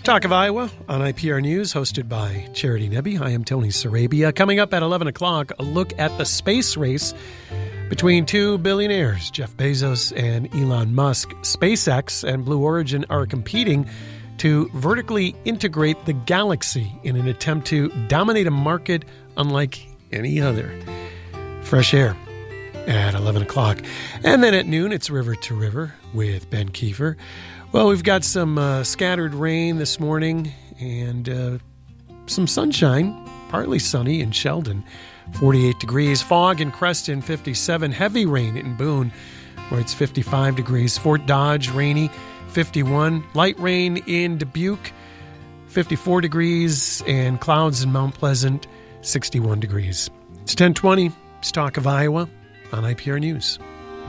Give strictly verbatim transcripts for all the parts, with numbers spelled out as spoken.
Talk of Iowa on I P R News, hosted by Charity Nebbe. I am Tony Sarabia. Coming up at eleven o'clock, a look at the space race between two billionaires, Jeff Bezos and Elon Musk. SpaceX and Blue Origin are competing to vertically integrate the galaxy in an attempt to dominate a market unlike any other. Fresh air at eleven o'clock. And then at noon, it's River to River with Ben Kiefer. Well, we've got some uh, scattered rain this morning and uh, some sunshine, partly sunny in Sheldon, forty-eight degrees. Fog in Creston, fifty-seven. Heavy rain in Boone, where it's fifty-five degrees. Fort Dodge, rainy, fifty-one. Light rain in Dubuque, fifty-four degrees. And clouds in Mount Pleasant, sixty-one degrees. It's ten twenty. It's Talk of Iowa on I P R News.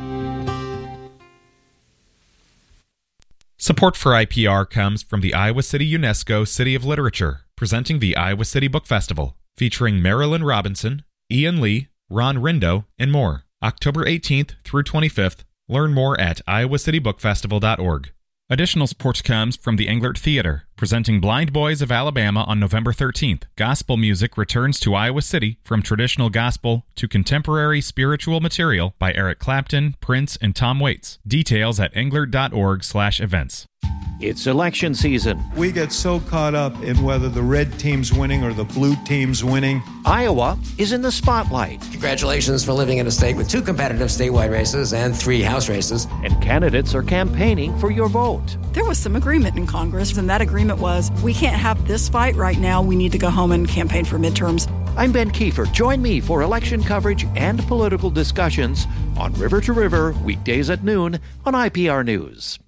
Support for I P R comes from the Iowa City UNESCO City of Literature, presenting the Iowa City Book Festival, featuring Marilyn Robinson, Ian Lee, Ron Rindo, and more. October eighteenth through twenty-fifth. Learn more at iowa city book festival dot org. Additional support comes from the Englert Theater, presenting Blind Boys of Alabama on November thirteenth. Gospel music returns to Iowa City from traditional gospel to contemporary spiritual material by Eric Clapton, Prince, and Tom Waits. Details at englert dot org slash events. It's election season. We get so caught up in whether the red team's winning or the blue team's winning. Iowa is in the spotlight. Congratulations for living in a state with two competitive statewide races and three House races. And candidates are campaigning for your vote. There was some agreement in Congress, and that agreement was, we can't have this fight right now. We need to go home and campaign for midterms. I'm Ben Kiefer. Join me for election coverage and political discussions on River to River, weekdays at noon on I P R News.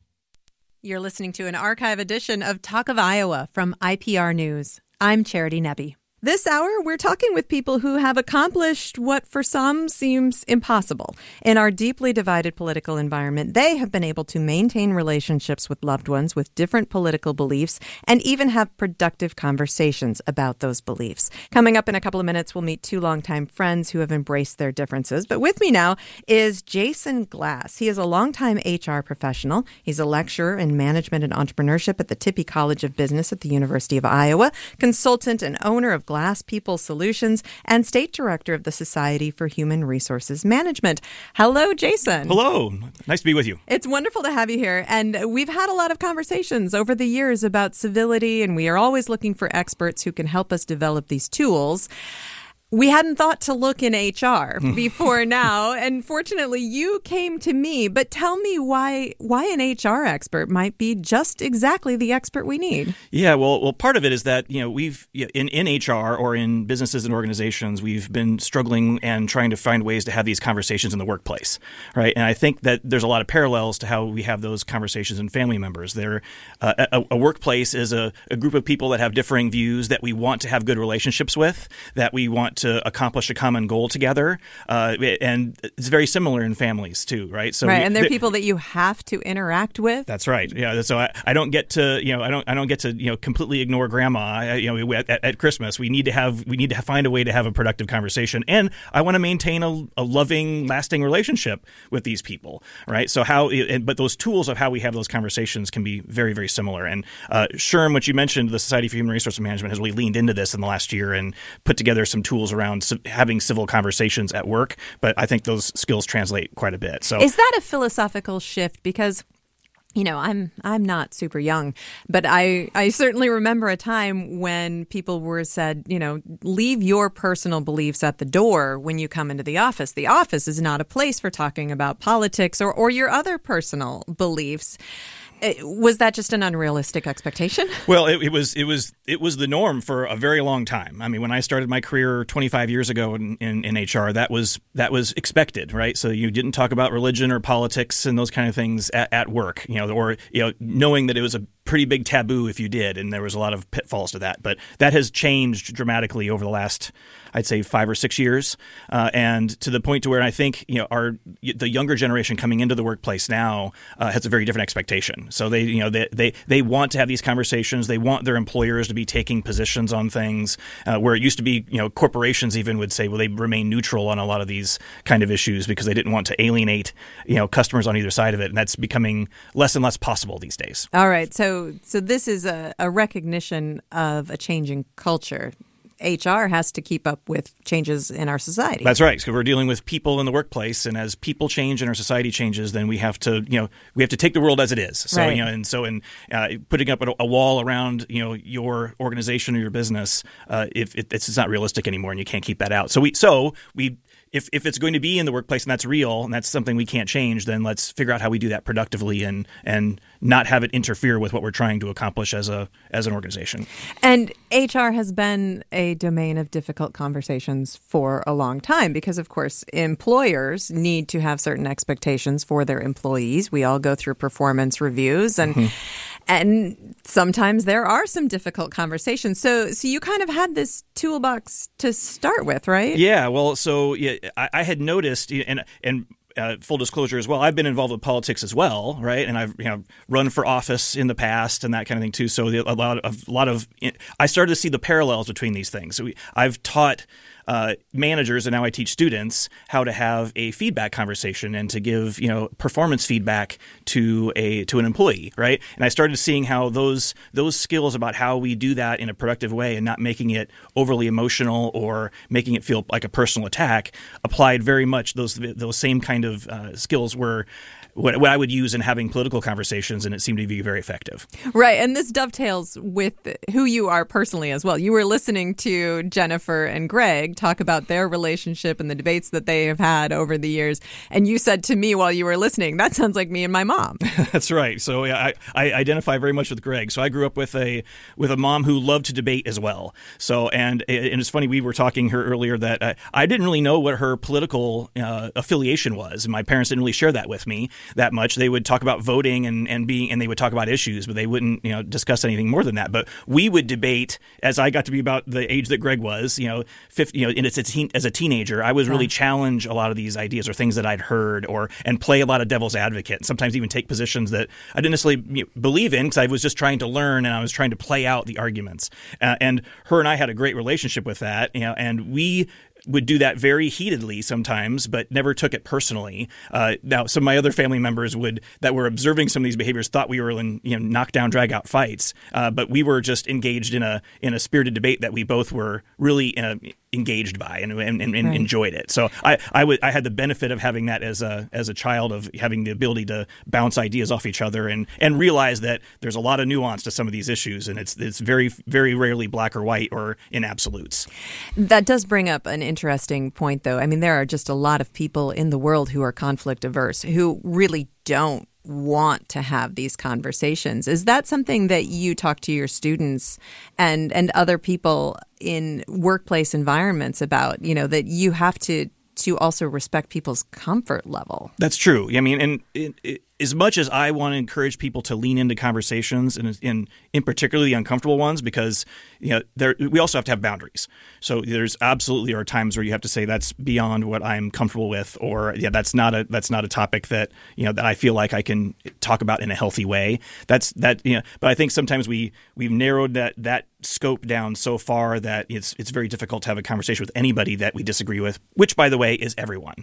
You're listening to an archive edition of Talk of Iowa from I P R News. I'm Charity Nebbe. This hour, we're talking with people who have accomplished what for some seems impossible. In our deeply divided political environment, they have been able to maintain relationships with loved ones with different political beliefs and even have productive conversations about those beliefs. Coming up in a couple of minutes, we'll meet two longtime friends who have embraced their differences. But with me now is Jason Glass. He is a longtime H R professional. He's a lecturer in management and entrepreneurship at the Tippie College of Business at the University of Iowa, consultant and owner of Glass People Solutions, and State Director of the Society for Human Resources Management. Hello, Jason. Hello. Nice to be with you. It's wonderful to have you here. And we've had a lot of conversations over the years about civility, and we are always looking for experts who can help us develop these tools. We hadn't thought to look in H R before now, and fortunately you came to me. But tell me why why an H R expert might be just exactly the expert we need. Yeah, well, well, part of it is that, you know, we've in, in H R or in businesses and organizations, we've been struggling and trying to find ways to have these conversations in the workplace, right? And I think that there's a lot of parallels to how we have those conversations in family members. They're, uh, a, a workplace is a, a group of people that have differing views that we want to have good relationships with, that we want to accomplish a common goal together, uh, and it's very similar in families too, right? So right, we, and they're people that you have to interact with. That's right. Yeah. So I, I don't get to, you know, I don't, I don't get to, you know, completely ignore grandma. I, you know, at, at Christmas, we need to have, we need to find a way to have a productive conversation, and I want to maintain a, a loving, lasting relationship with these people, right? So how, but those tools of how we have those conversations can be very, very similar. And uh, Sherm, what you mentioned, the Society for Human Resources Management has really leaned into this in the last year and put together some tools around having civil conversations at work, but I think those skills translate quite a bit. So, is that a philosophical shift? Because, you know, I'm I'm not super young, but I, I certainly remember a time when people were said, you know, leave your personal beliefs at the door when you come into the office. The office is not a place for talking about politics or, or your other personal beliefs. Was that just an unrealistic expectation? Well, it, it was it was it was the norm for a very long time. I mean, when I started my career twenty-five years ago in, in, in H R, that was that was expected, right? So you didn't talk about religion or politics and those kind of things at, at work, you know, or you know, knowing that it was a pretty big taboo if you did, and there was a lot of pitfalls to that. But that has changed dramatically over the last, I'd say, five or six years, uh, and to the point to where I think, you know, our the younger generation coming into the workplace now uh, has a very different expectation. So they, you know, they, they they want to have these conversations. They want their employers to be taking positions on things uh, where it used to be, you know, corporations even would say, well, they remain neutral on a lot of these kind of issues because they didn't want to alienate, you know, customers on either side of it, and that's becoming less and less possible these days. All right, so So, so this is a, a recognition of a changing culture. H R has to keep up with changes in our society. That's right. So we're dealing with people in the workplace, and as people change and our society changes, then we have to, you know, we have to take the world as it is. So, right. you know, and so in uh, putting up a, a wall around, you know, your organization or your business, uh, if it, it's, it's not realistic anymore, and you can't keep that out. So we, so we. If if it's going to be in the workplace and that's real and that's something we can't change, then let's figure out how we do that productively and and not have it interfere with what we're trying to accomplish as a as an organization. And H R has been a domain of difficult conversations for a long time because, of course, employers need to have certain expectations for their employees. We all go through performance reviews and mm-hmm. and sometimes there are some difficult conversations. So so you kind of had this toolbox to start with, right? Yeah. Well, so yeah. I, I had noticed, and and uh, full disclosure as well, I've been involved with politics as well, right? And I've you know run for office in the past and that kind of thing too. So a lot of a lot of I started to see the parallels between these things. So we, I've taught uh, managers, and now I teach students how to have a feedback conversation and to give you know performance feedback to a to an employee, right? And I started seeing how those those skills about how we do that in a productive way and not making it overly emotional or making it feel like a personal attack applied very much. Those those same kind of uh, skills were what, what I would use in having political conversations, and it seemed to be very effective. Right, and this dovetails with who you are personally as well. You were listening to Jennifer and Greg talk about their relationship and the debates that they have had over the years, and you said to me while you were listening, that sounds like me and my mom. That's right. So yeah, I, I identify very much with Greg. So I grew up with a with a mom who loved to debate as well. So and and it's funny, we were talking her earlier that I, I didn't really know what her political uh, affiliation was. My parents didn't really share that with me that much. They would talk about voting and, and being and they would talk about issues, but they wouldn't you know discuss anything more than that. But we would debate as I got to be about the age that Greg was. You know, fifty, you know, and it's a teen, as a teenager, I was really yeah. challenge a lot of these ideas or things that I'd heard, or and play a lot of devil's advocate, and sometimes even take positions that I didn't necessarily you know, believe in because I was just trying to learn and I was trying to play out the arguments. Uh, and her and I had a great relationship with that, you know, and we would do that very heatedly sometimes, but never took it personally. Uh, now, some of my other family members would that were observing some of these behaviors thought we were in you know knockdown, drag out fights, uh, but we were just engaged in a in a spirited debate that we both were really uh, engaged by and and, and right. enjoyed it. So I I, would, I had the benefit of having that as a as a child, of having the ability to bounce ideas off each other and and realize that there's a lot of nuance to some of these issues, and it's it's very very rarely black or white or in absolutes. That does bring up an interesting point, though. I mean, there are just a lot of people in the world who are conflict averse, who really don't want to have these conversations. Is that something that you talk to your students and and other people in workplace environments about, you know, that you have to to also respect people's comfort level? That's true. I mean, and it, it, as much as I want to encourage people to lean into conversations, and in, in particular the uncomfortable ones, because you know there, we also have to have boundaries. So there's absolutely are times where you have to say that's beyond what I'm comfortable with, or yeah, that's not a that's not a topic that you know that I feel like I can talk about in a healthy way. That's that you know. But I think sometimes we we've narrowed that that scope down so far that it's it's very difficult to have a conversation with anybody that we disagree with, which, by the way, is everyone.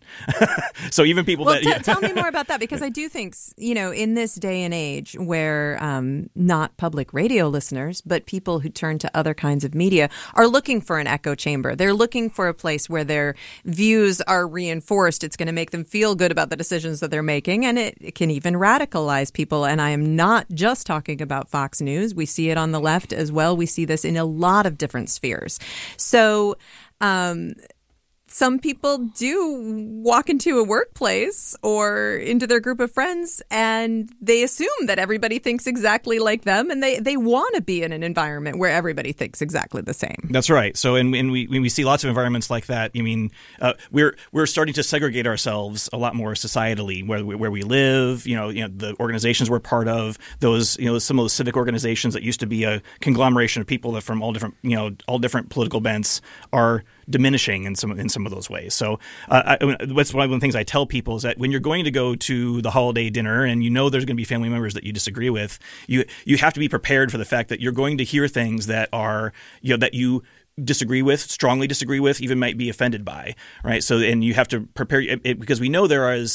So even people well, that t- yeah. tell me more about that, because I do think, you know, in this day and age where um, not public radio listeners, but people who turn to other kinds of media are looking for an echo chamber. They're looking for a place where their views are reinforced. It's going to make them feel good about the decisions that they're making, and it, it can even radicalize people. And I am not just talking about Fox News. We see it on the left as well. We see this in a lot of different spheres. So, um, some people do walk into a workplace or into their group of friends and they assume that everybody thinks exactly like them, and they, they want to be in an environment where everybody thinks exactly the same. That's right. So, and, and we when we see lots of environments like that, I mean, uh, we're we're starting to segregate ourselves a lot more societally, where we, where we live. You know, you know, the organizations we're part of, those you know, some of those civic organizations that used to be a conglomeration of people that from all different you know all different political bents are diminishing in some in some of those ways. So uh, I, that's one of the things I tell people is that when you're going to go to the holiday dinner and you know there's going to be family members that you disagree with, you you have to be prepared for the fact that you're going to hear things that are you know that you disagree with, strongly disagree with, even might be offended by, right? So and you have to prepare it, because we know there is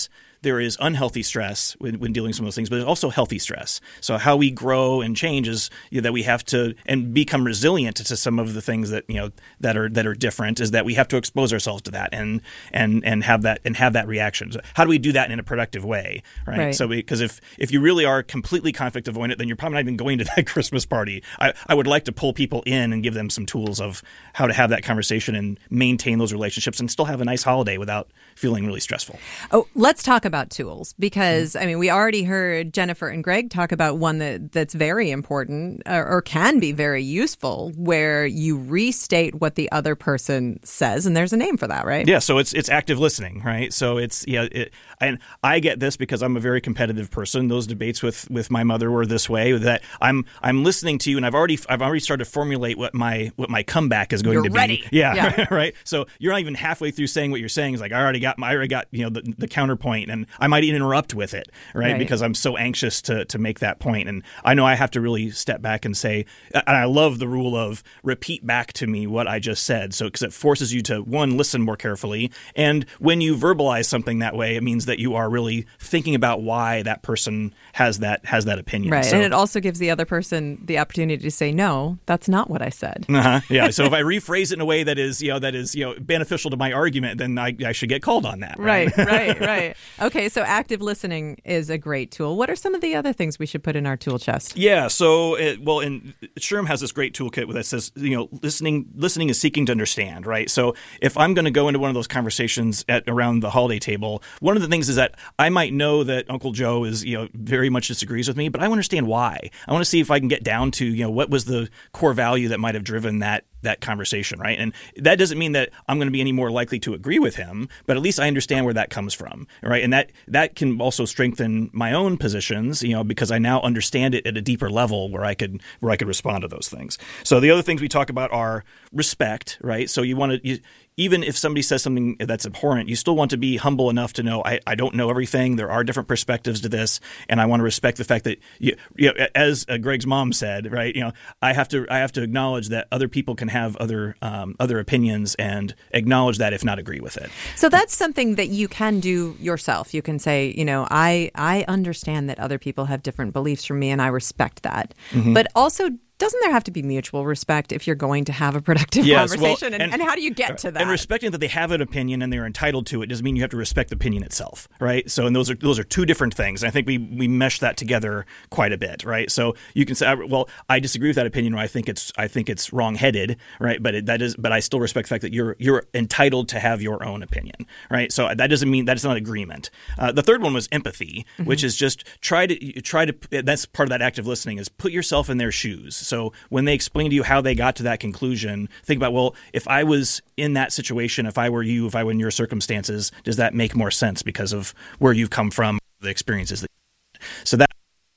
there is unhealthy stress when, when dealing with some of those things, but there's also healthy stress. So how we grow and change is you know, that we have to and become resilient to some of the things that you know that are that are different. Is that we have to expose ourselves to that and and and have that and have that reaction. So how do we do that in a productive way, right? Right. So because if if you really are completely conflict avoidant, then you're probably not even going to that Christmas party. I, I would like to pull people in and give them some tools of how to have that conversation and maintain those relationships and still have a nice holiday without feeling really stressful. Oh, let's talk about tools because, I mean, we already heard Jennifer and Greg talk about one that, that's very important or, or can be very useful where you restate what the other person says, and there's a name for that, right? Yeah, so it's it's active listening, right? So it's, yeah, it, and I get this because I'm a very competitive person. Those debates with, with my mother were this way, that I'm I'm listening to you and I've already I've already started to formulate what my what my comeback is going You're to be. ready. Yeah, Yeah. right? So you're not even halfway through saying what you're saying. It's like I already got my, I already got, you know, the, the counterpoint, and I might even interrupt with it, right? Right. Because I'm so anxious to to make that point. And I know I have to really step back and say, and I love the rule of repeat back to me what I just said. So because it forces you to, one, listen more carefully. And when you verbalize something that way, it means that you are really thinking about why that person has that has that opinion. Right. So, And it also gives the other person the opportunity to say, no, that's not what I said. uh-huh, yeah. So if I rephrase it in a way that is, you know, that is, you know, beneficial to my argument, then I, I should get called on that. Right, right, right. Okay, so active listening is a great tool. What are some of the other things we should put in our tool chest? Yeah. So, it, well, and SHRM has this great toolkit that says, you know, listening listening is seeking to understand, right? So if I'm going to go into one of those conversations at around the holiday table, one of the things is that I might know that Uncle Joe is, you know, very much disagrees with me, but I want to understand why. I want to see if I can get down to, you know, what was the core value that might have driven that that conversation, right? And that doesn't mean that I'm going to be any more likely to agree with him, but at least I understand where that comes from, right? And that that can also strengthen my own positions, you know, because I now understand it at a deeper level where I could where I could respond to those things. So the other things we talk about are respect, right? So you want to you, even if somebody says something that's abhorrent, you still want to be humble enough to know I, I don't know everything. There are different perspectives to this, and I want to respect the fact that, you, you know, as uh, Greg's mom said, right? You know, I have to I have to acknowledge that other people can have other um, other opinions and acknowledge that, if not agree with it. So that's something that you can do yourself. You can say, you know, I I understand that other people have different beliefs from me, and I respect that. Mm-hmm. But also, doesn't there have to be mutual respect if you're going to have a productive Yes, conversation? well, and, and- and how do you get to that? And respecting that they have an opinion and they're entitled to it doesn't mean you have to respect the opinion itself, right? So, and those are those are two different things. And I think we we mesh that together quite a bit, right? So you can say, well, I disagree with that opinion, or I think it's I think it's wrong-headed, right? But it, that is, but I still respect the fact that you're you're entitled to have your own opinion, right? So that doesn't mean that is not agreement. Uh, the third one was empathy, mm-hmm. which is just try to try to. That's part of that active listening is put yourself in their shoes. So when they explain to you how they got to that conclusion, think about, well, if I was in that situation, if I were you, if I were in your circumstances, does that make more sense because of where you've come from, the experiences that so that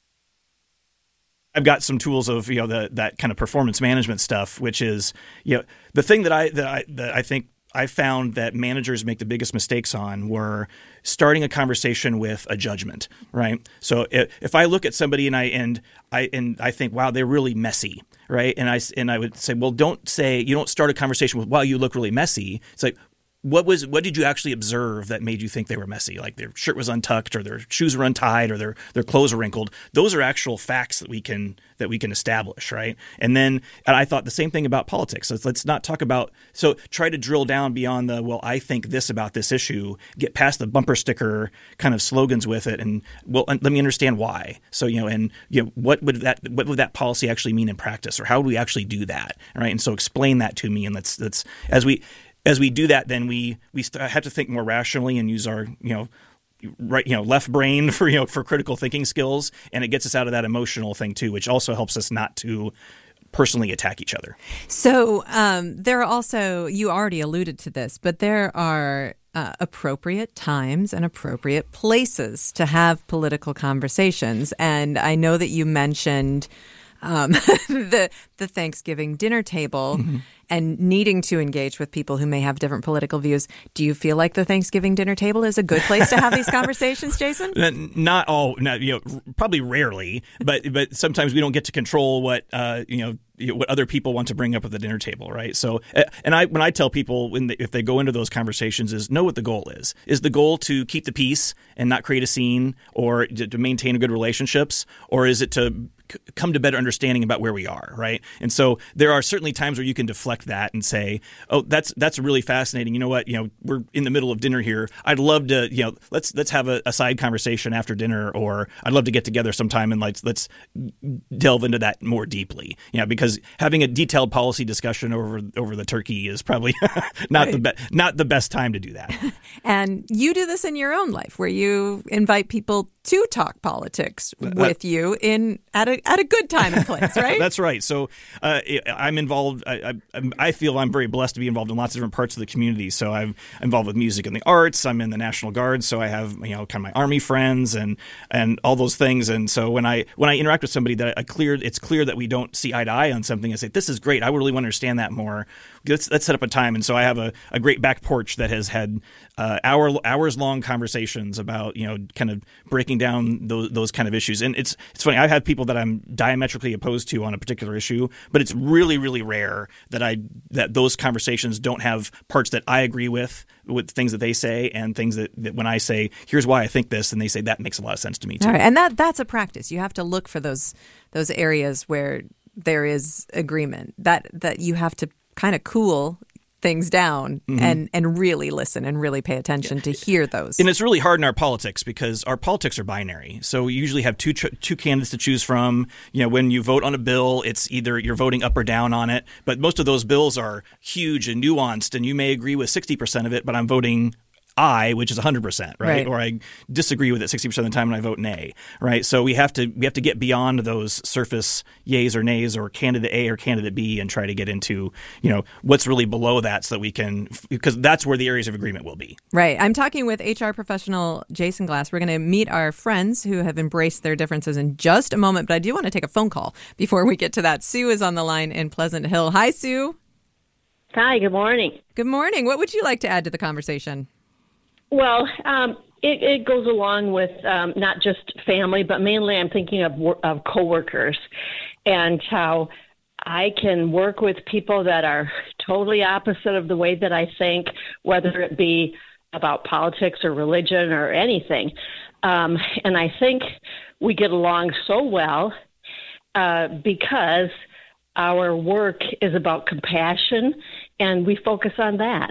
I've got some tools of, you know, the that kind of performance management stuff, which is, you know, the thing that I that I that I think I found that managers make the biggest mistakes on were starting a conversation with a judgment, right? So if, if I look at somebody and I and I and I think, wow, they're really messy, right? And I and I would say, well, don't say you don't start a conversation with, wow, you look really messy. It's like, what was what did you actually observe that made you think they were messy? Like their shirt was untucked, or their shoes were untied, or their their clothes were wrinkled. Those are actual facts that we can that we can establish, right? And then and I thought the same thing about politics. So let's not talk about so try to drill down beyond the, well, I think this about this issue, get past the bumper sticker kind of slogans with it, and well, let me understand why. So, you know, and you know, what would that what would that policy actually mean in practice, or how would we actually do that, right? And so explain that to me, and let's let's as we As we do that, then we we have to think more rationally and use our, you know, right, you know, left brain for, you know, for critical thinking skills, and it gets us out of that emotional thing too, which also helps us not to personally attack each other. So um, there are also, you already alluded to this, but there are uh, appropriate times and appropriate places to have political conversations, and I know that you mentioned um, the the Thanksgiving dinner table. Mm-hmm. And needing to engage with people who may have different political views. Do you feel like the Thanksgiving dinner table is a good place to have these conversations, Jason? Not all, not, you know, probably rarely, but but sometimes we don't get to control what uh, you know you know, what other people want to bring up at the dinner table, right? So, and I when I tell people when they, if they go into those conversations, is know what the goal is. Is the goal to keep the peace and not create a scene, or to, to maintain good relationships, or is it to come to better understanding about where we are, right? And so there are certainly times where you can deflect that and say, oh, that's that's really fascinating. You know what? You know, we're in the middle of dinner here. I'd love to, you know, let's let's have a, a side conversation after dinner, or I'd love to get together sometime and let's let's delve into that more deeply. You know, because having a detailed policy discussion over over the turkey is probably not right. the be- not the best time to do that. And you do this in your own life, where you invite people to talk politics with uh, you in at a at a good time and place, right? That's right. So uh, I'm involved. I, I, I feel I'm very blessed to be involved in lots of different parts of the community. So I'm involved with music and the arts. I'm in the National Guard, so I have you know kind of my Army friends and and all those things. And so when I when I interact with somebody that I clear, it's clear that we don't see eye to eye on something. I say, this is great. I really want to understand that more. Let's, let's set up a time. And so I have a, a great back porch that has had uh, hour hours long conversations about you know kind of breaking down those those kind of issues. And it's it's funny. I've had people that I'm diametrically opposed to on a particular issue, but it's really really rare that I that those conversations don't have parts that I agree with with things that they say and things that, that when I say here's why I think this, and they say that makes a lot of sense to me too. All right. And that that's a practice. You have to look for those those areas where there is agreement. That that you have to kind of cool things down mm-hmm. and, and really listen and really pay attention yeah. to hear those. And it's really hard in our politics because our politics are binary. So we usually have two ch- two candidates to choose from. You know, when you vote on a bill, it's either you're voting up or down on it. But most of those bills are huge and nuanced, and you may agree with sixty percent of it, but I'm voting I, which is one hundred percent, right? right? Or I disagree with it sixty percent of the time and I vote nay, right? So we have to we have to get beyond those surface yays or nays or candidate A or candidate B and try to get into, you know, what's really below that so that we can – because that's where the areas of agreement will be. Right. I'm talking with H R professional Jason Glass. We're going to meet our friends who have embraced their differences in just a moment, but I do want to take a phone call before we get to that. Sue is on the line in Pleasant Hill. Hi, Sue. Hi, good morning. Good morning. What would you like to add to the conversation? Well, um, it, it goes along with um, not just family, but mainly I'm thinking of, of coworkers and how I can work with people that are totally opposite of the way that I think, whether it be about politics or religion or anything. Um, and I think we get along so well uh, because our work is about compassion and we focus on that.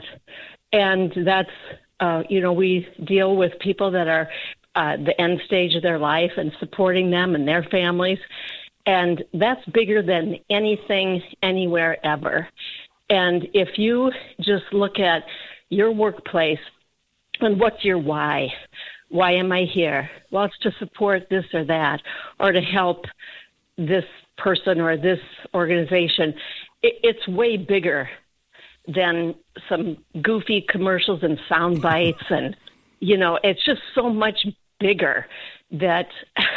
And that's Uh, you know, we deal with people that are uh, the end stage of their life and supporting them and their families. And that's bigger than anything, anywhere, ever. And if you just look at your workplace and what's your why? Why am I here? Well, it's to support this or that, or to help this person or this organization. It, it's way bigger than some goofy commercials and sound bites. And, you know, it's just so much bigger that,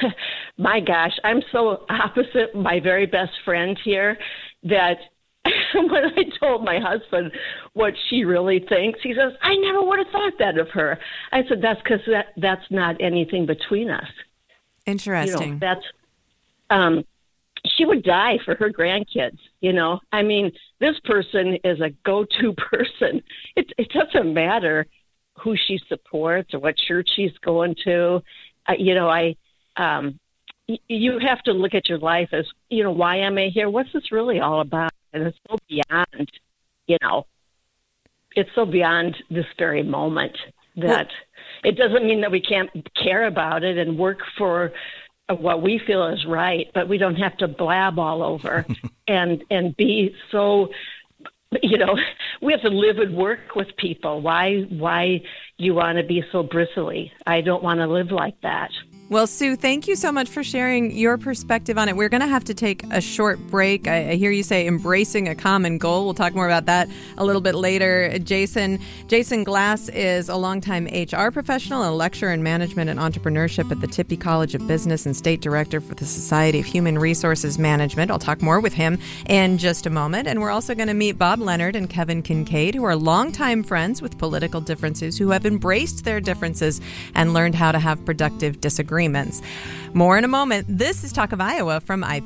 my gosh, I'm so opposite my very best friend here that when I told my husband what she really thinks, he says, I never would have thought that of her. I said, that's because that, that's not anything between us. Interesting. You know, that's, um, she would die for her grandkids, you know. I mean, this person is a go-to person. It, it doesn't matter who she supports or what church she's going to. Uh, you know, I, um, y- you have to look at your life as, you know, why am I here? What's this really all about? And it's so beyond, you know, it's so beyond this very moment that it doesn't mean that we can't care about it and work for what we feel is right, but we don't have to blab all over and and be so, you know, we have to live and work with people. Why why you want to be so bristly? I don't want to live like that. Well, Sue, thank you so much for sharing your perspective on it. We're going to have to take a short break. I, I hear you say embracing a common goal. We'll talk more about that a little bit later. Jason Jason Glass is a longtime H R professional and a lecturer in management and entrepreneurship at the Tippie College of Business and state director for the Society of Human Resources Management. I'll talk more with him in just a moment. And we're also going to meet Bob Leonard and Kevin Kincaid, who are longtime friends with political differences who have embraced their differences and learned how to have productive disagreements. More in a moment. This is Talk of Iowa from I P